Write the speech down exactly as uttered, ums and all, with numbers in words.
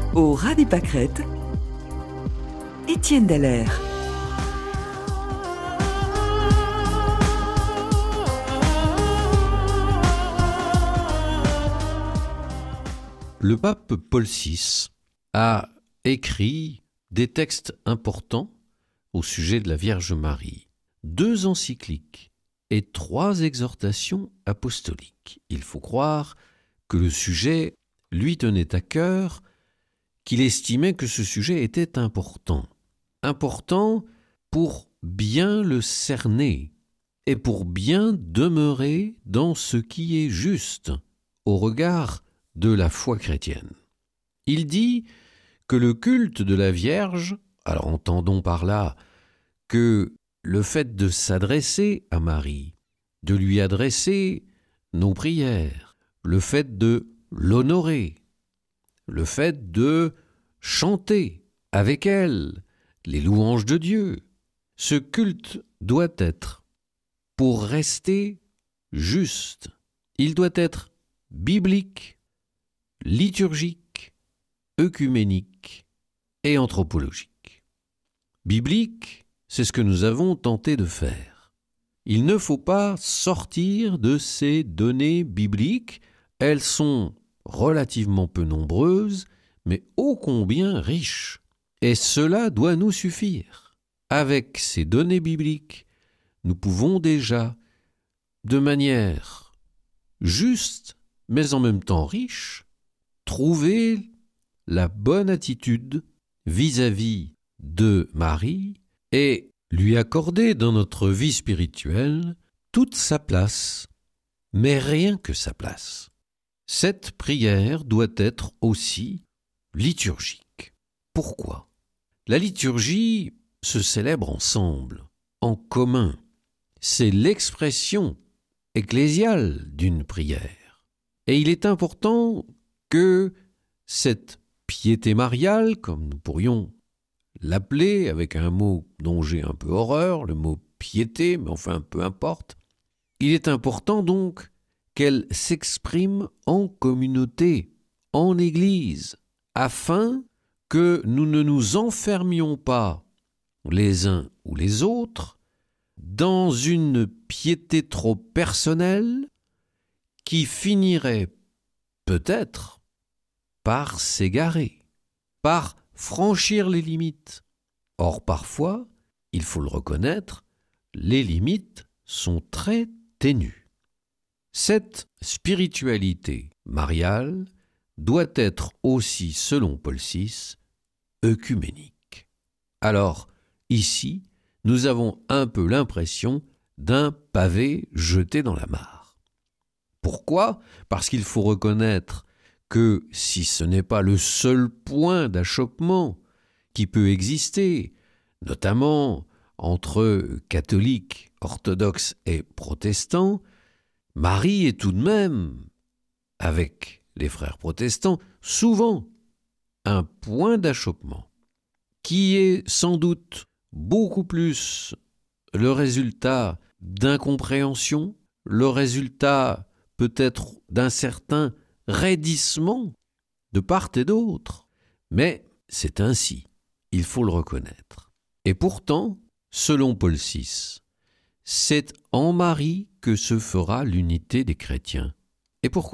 Au ras des pâquerettes, Étienne Dallaire. Le pape Paul six a écrit des textes importants au sujet de la Vierge Marie, deux encycliques et trois exhortations apostoliques. Il faut croire que le sujet lui tenait à cœur, qu'il estimait que ce sujet était important. Important pour bien le cerner et pour bien demeurer dans ce qui est juste au regard de la foi chrétienne. Il dit que le culte de la Vierge, alors entendons par là que le fait de s'adresser à Marie, de lui adresser nos prières, le fait de l'honorer, le fait de chanter avec elle les louanges de Dieu, ce culte doit être, pour rester juste, il doit être biblique, liturgique, œcuménique et anthropologique. Biblique, c'est ce que nous avons tenté de faire. Il ne faut pas sortir de ces données bibliques. Elles sont relativement peu nombreuses, mais ô combien riches. Et cela doit nous suffire. Avec ces données bibliques, nous pouvons déjà, de manière juste, mais en même temps riche, trouver la bonne attitude vis-à-vis de Marie et lui accorder dans notre vie spirituelle toute sa place, mais rien que sa place. Cette prière doit être aussi liturgique. Pourquoi ? La liturgie se célèbre ensemble, en commun. C'est l'expression ecclésiale d'une prière. Et il est important que cette piété mariale, comme nous pourrions l'appeler avec un mot dont j'ai un peu horreur, le mot piété, mais enfin peu importe, il est important donc qu'elle s'exprime en communauté, en Église, afin que nous ne nous enfermions pas les uns ou les autres dans une piété trop personnelle qui finirait peut-être par s'égarer, par franchir les limites. Or, parfois, il faut le reconnaître, les limites sont très ténues. Cette spiritualité mariale doit être aussi, selon Paul six, œcuménique. Alors, ici, nous avons un peu l'impression d'un pavé jeté dans la mare. Pourquoi ? Parce qu'il faut reconnaître que si ce n'est pas le seul point d'achoppement qui peut exister, notamment entre catholiques, orthodoxes et protestants, Marie est tout de même, avec les frères protestants, souvent un point d'achoppement qui est sans doute beaucoup plus le résultat d'incompréhension, le résultat peut-être d'un certain raidissement de part et d'autre. Mais c'est ainsi, il faut le reconnaître. Et pourtant, selon Paul six, c'est en Marie que se fera l'unité des chrétiens. Et pourquoi ?